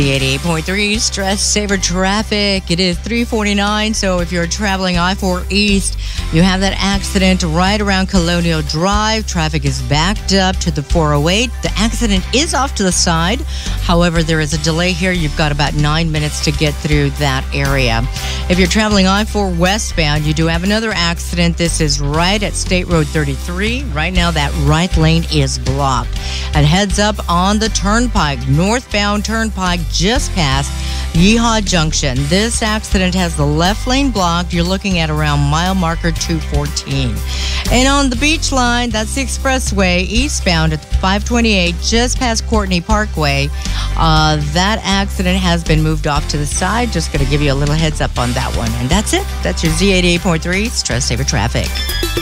88.3 Stress Saver Traffic. It is 3:49, so if you're traveling I-4 East, you have that accident right around Colonial Drive. Traffic is backed up to the 408. The accident is off to the side. However, there is a delay here. You've got about 9 minutes to get through that area. If you're traveling I-4 westbound, you do have another accident. This is right at State Road 33. Right now, that right lane is blocked. And heads up on the Turnpike, northbound Turnpike, just past Yeehaw Junction. This accident has the left lane blocked. You're looking at around mile marker 214. And on the beach line, that's the expressway eastbound at 528, just past Courtney Parkway. That accident has been moved off to the side. Just going to give you a little heads up on that one. And that's it. That's your Z88.3 Stress Saver Traffic.